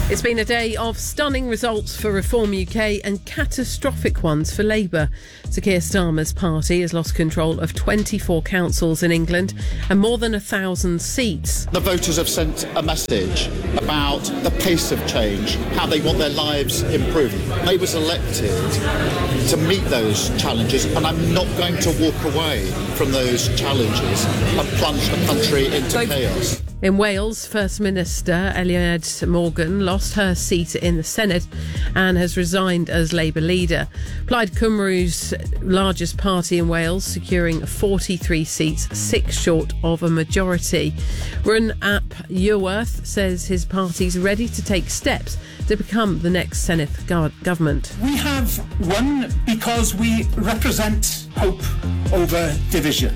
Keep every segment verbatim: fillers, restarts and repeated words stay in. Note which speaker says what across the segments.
Speaker 1: It's been a day of stunning results for Reform U K and catastrophic ones for Labour. Sir Keir Starmer's party has lost control of twenty-four councils in England and more than a thousand seats.
Speaker 2: The voters have sent a message about the pace of change, how they want their lives improved. Labour's elected to meet those challenges, and I'm not going to walk away from those challenges and plunge the country into chaos.
Speaker 1: In Wales, First Minister Eluned Morgan lost her seat in the Senate and has resigned as Labour leader. Plaid Cymru's largest party in Wales, securing forty-three seats, six short of a majority. Run Ap Iorwerth says his party's ready to take steps to become the next Senedd government.
Speaker 3: We have won because we represent hope over division,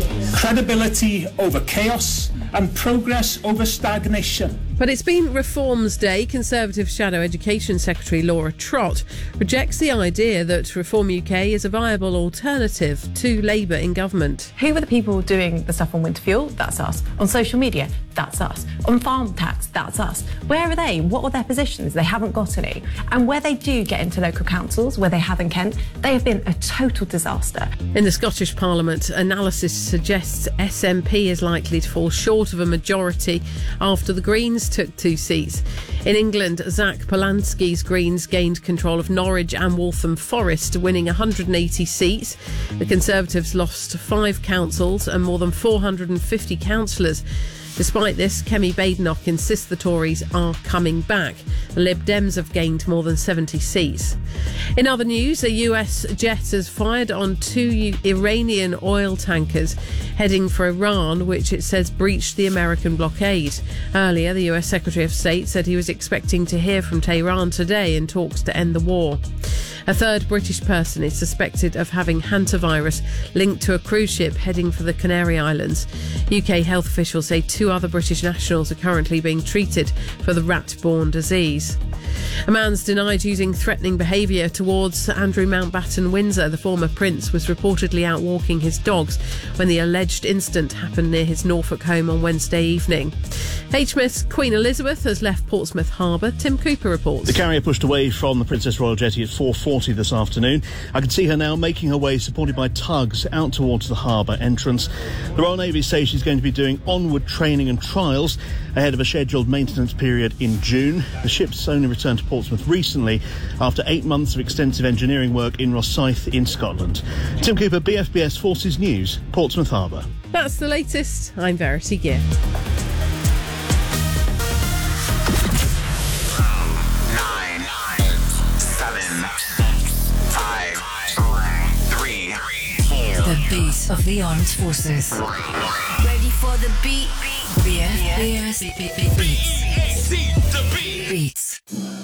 Speaker 3: credibility over chaos, and progress over stagnation.
Speaker 1: But it's been Reform's Day. Conservative Shadow Education Secretary Laura Trott rejects the idea that Reform U K is a viable alternative to Labour in government.
Speaker 4: Who are the people doing the stuff on winter fuel? That's us. On social media? That's us. On farm tax? That's us. Where are they? What are their positions? They haven't got any. And where they do get into local councils, where they have in Kent, they have been a total disaster.
Speaker 1: In the Scottish Parliament, analysis suggests S N P is likely to fall short of a majority after the Greens took two seats. In England, Zach Polanski's Greens gained control of Norwich and Waltham Forest, winning one hundred eighty seats. The Conservatives lost five councils and more than four hundred fifty councillors. Despite this, Kemi Badenoch insists the Tories are coming back. The Lib Dems have gained more than seventy seats. In other news, a U S jet has fired on two Iranian oil tankers heading for Iran, which it says breached the American blockade. Earlier, the U S Secretary of State said he was expecting to hear from Tehran today in talks to end the war. A third British person is suspected of having hantavirus linked to a cruise ship heading for the Canary Islands. U K health officials say two other British nationals are currently being treated for the rat-borne disease. A man's denied using threatening behaviour towards Andrew Mountbatten Windsor. The former prince was reportedly out walking his dogs when the alleged incident happened near his Norfolk home on Wednesday evening. H M S Queen Elizabeth has left Portsmouth Harbour. Tim Cooper reports.
Speaker 5: The carrier pushed away from the Princess Royal Jetty at four forty this afternoon. I can see her now making her way, supported by tugs, out towards the harbour entrance. The Royal Navy says she's going to be doing onward training and trials ahead of a scheduled maintenance period in June. The ship's only returned to Portsmouth recently after eight months of extensive engineering work in Rosyth in Scotland. Tim Cooper, B F B S Forces News, Portsmouth Harbour.
Speaker 1: That's the latest. I'm Verity Gift.
Speaker 6: Nine, seven, five, four, three, two.
Speaker 7: The beat of the armed forces. Ready for the beat? B F B S Beats. Beats.